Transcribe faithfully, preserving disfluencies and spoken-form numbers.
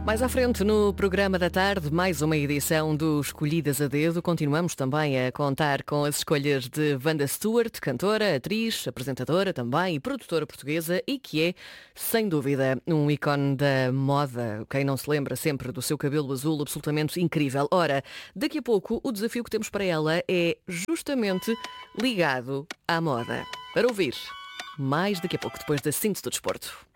Mais à frente no programa da tarde, mais uma edição do Escolhidas a Dedo. Continuamos também a contar com as escolhas de Wanda Stewart, cantora, atriz, apresentadora também e produtora portuguesa e que é, sem dúvida, um ícone da moda. Quem não se lembra sempre do seu cabelo azul absolutamente incrível. Ora, daqui a pouco o desafio que temos para ela é justamente ligado à moda. Para ouvir, mais daqui a pouco, depois da Síntese do Desporto.